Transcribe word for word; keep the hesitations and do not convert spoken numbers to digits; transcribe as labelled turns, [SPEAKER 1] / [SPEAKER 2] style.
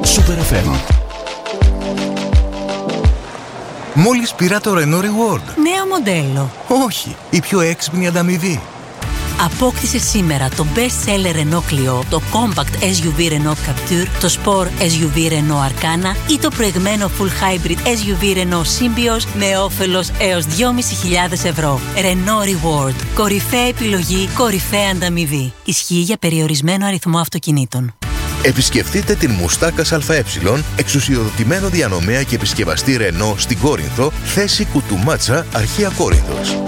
[SPEAKER 1] Super εφ εμ.
[SPEAKER 2] Μόλις πήρα το Renault Reward.
[SPEAKER 3] Νέο μοντέλο.
[SPEAKER 2] Όχι, η πιο έξυπνη ανταμοιβή.
[SPEAKER 3] Απόκτησε σήμερα το best seller Renault Clio, το compact ες γιου βι Renault Captur, το sport ες γιου βι Renault Arcana ή το προηγμένο full hybrid ες γιου βι Renault Symbioz με όφελος έως δυόμισι χιλιάδες ευρώ. Renault Reward. Κορυφαία επιλογή, κορυφαία ανταμοιβή. Ισχύει για περιορισμένο αριθμό αυτοκινήτων.
[SPEAKER 4] Επισκεφτείτε την Μουστάκας ΑΕ, εξουσιοδοτημένο διανομέα και επισκευαστή Renault στην Κόρινθο, θέση Κουτουμάτσα, Αρχαία Κόρινθος.